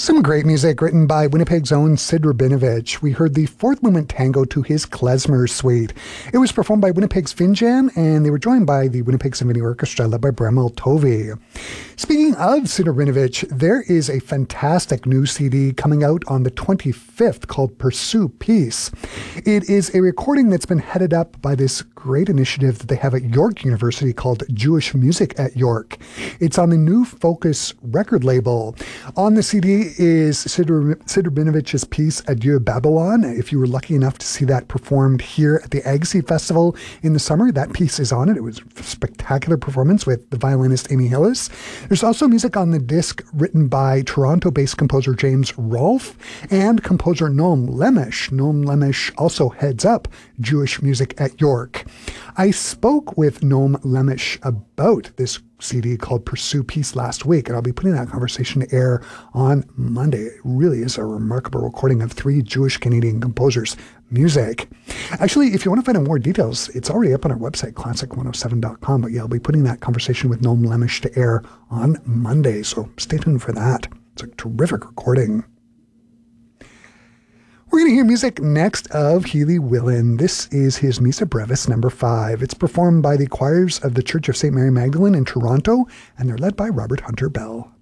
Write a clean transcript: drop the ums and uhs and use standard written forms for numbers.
Some great music written by Winnipeg's own Sid Rabinovich. We heard the fourth movement tango to his Klezmer Suite. It was performed by Winnipeg's Finjan, and they were joined by the Winnipeg Symphony Orchestra led by Bremel Tovey. Speaking of Sid Rabinovich, there is a fantastic new CD coming out on the 25th called Pursue Peace. It is a recording that's been headed up by this great initiative that they have at York University called Jewish Music at York. It's on the New Focus record label. On the CD is Sid Rabinovich's piece Adieu Babylon. If you were lucky enough to see that performed here at the Agassi Festival in the summer, that piece is on it. It was a spectacular performance with the violinist Amy Hillis. There's also music on the disc written by Toronto-based composer James Rolfe and composer Noam Lemish. Noam Lemish also heads up Jewish Music at York. I spoke with Noam Lemish about this CD called Pursue Peace last week, and I'll be putting that conversation to air on Monday. It really is a remarkable recording of three Jewish Canadian composers' music. Actually, if you want to find out more details, it's already up on our website, classic107.com. But yeah, I'll be putting that conversation with Noam Lemish to air on Monday, so stay tuned for that. It's a terrific recording. We're going to hear music next of Healy Willan. This is his Missa Brevis number 5. It's performed by the choirs of the Church of St. Mary Magdalene in Toronto, and they're led by Robert Hunter Bell.